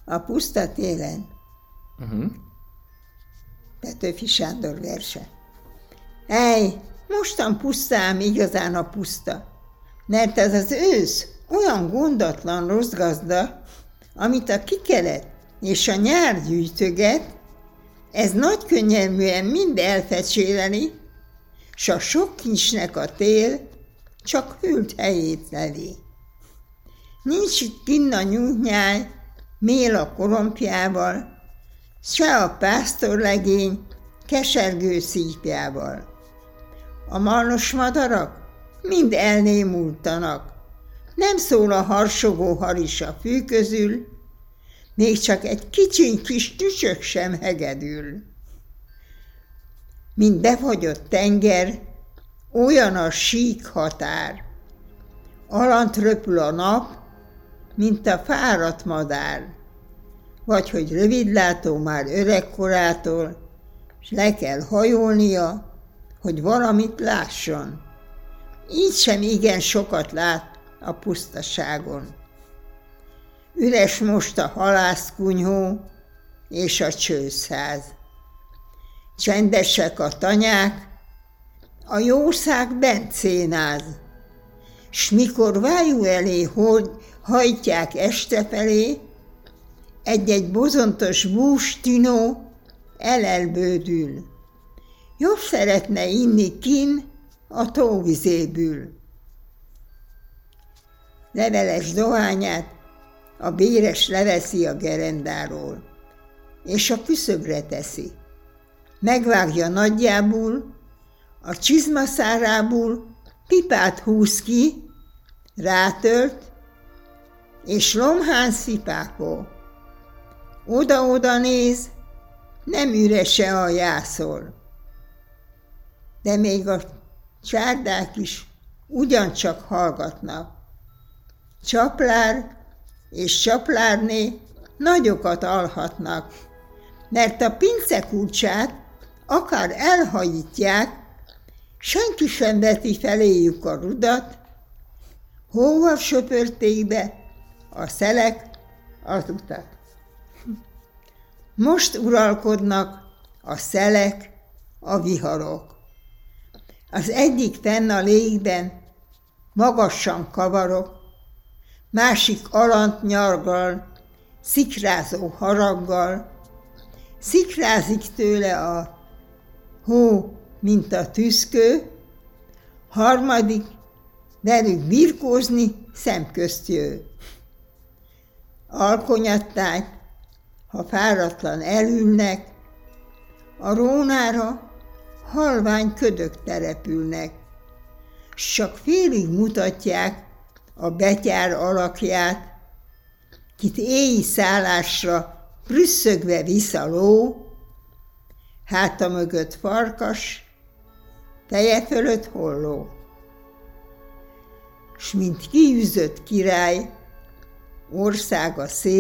A puszta télen. Uh-huh. Petőfi Sándor verse. Ej, mostan pusztám igazán a puszta, mert ez az ősz olyan gondatlan rossz gazda, amit a kikelet és a nyár gyűjtöget, ez nagy könnyelműen mind elfecséreli, s a sok kincsnek a tél csak hűlt helyét leli. Nincs itt kinn a nyújtnyáj, mél a korompjával, se a pásztorlegény kesergő szípjával. A marnos madarak mind elnémultanak, nem szól a harsogó haris a fű közül, még csak egy kicsiny kis tücsök sem hegedül. Mint befagyott tenger, olyan a sík határ. Alant röpül a nap, mint a fáradt madár. Vagy hogy rövidlátó már öregkorától, s le kell hajolnia, hogy valamit lásson. Így sem igen sokat lát a pusztaságon. Üres most a halászkunyhó és a csőszház. Csendesek a tanyák, a jószág bent szénáz, s mikor vájú elé hajtják este felé, egy-egy bozontos bús tinó elbődül. Jobb szeretne inni kin a tóvizéből. Leveles dohányát a béres leveszi a gerendáról, és a küszöbre teszi. Megvágja nagyjából, a csizmaszárából pipát húz ki, rátölt, és lomhán szipákol. Oda-oda néz, nem ürese a jászol. De még a csárdák is ugyancsak hallgatnak. Csaplár és csaplárné nagyokat alhatnak, mert a pincekulcsát akár elhajítják, senki sem veti feléjük a rudat, hóval söpörték be a szelek az utat. Most uralkodnak a szelek, a viharok. Az egyik fenn a légben magasan kavarok, másik alant nyargal, szikrázó haraggal, szikrázik tőle a hó, mint a tüszkő, harmadik velük birkózni szemközt jő. Alkonyattájt, ha fáradtlan elülnek, a rónára halvány ködök települnek, s csak félig mutatják a betyár alakját, kit éji szállásra prüsszögve visz a ló, háta mögött farkas, feje fölött holló. S mint kiűzött király, országa szél,